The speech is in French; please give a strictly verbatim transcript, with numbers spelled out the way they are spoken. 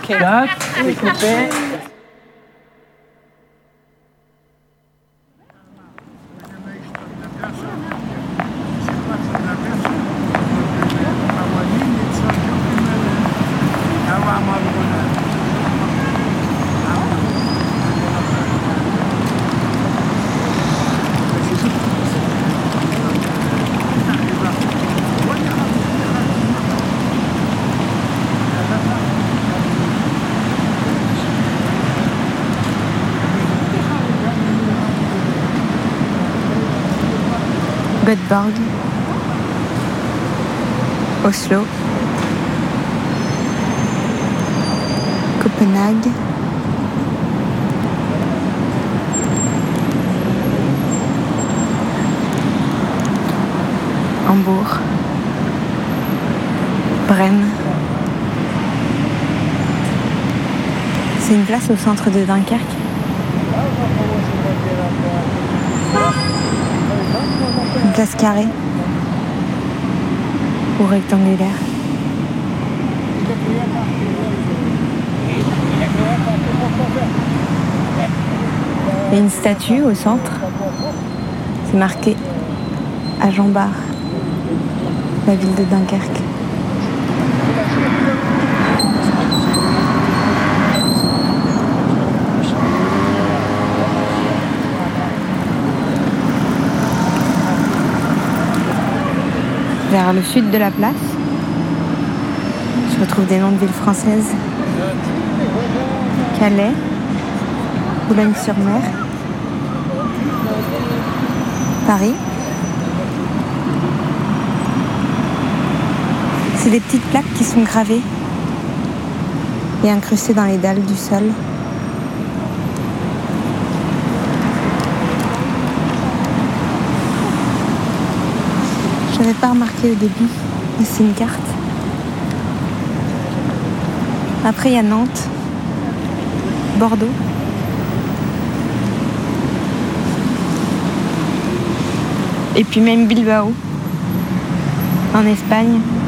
quatre, c'est coupé. Göteborg, Oslo, Copenhague, Hambourg, Brême. C'est une place au centre de Dunkerque. Une place carrée ou rectangulaire. Il y a une statue au centre. C'est marqué à Jean Bart, la ville de Dunkerque. Vers le sud de la place, je retrouve des noms de villes françaises. Calais, Boulogne-sur-Mer, Paris. C'est des petites plaques qui sont gravées et incrustées dans les dalles du sol. Je n'avais pas remarqué au début, mais c'est une carte. Après, il y a Nantes, Bordeaux. Et puis même Bilbao, en Espagne.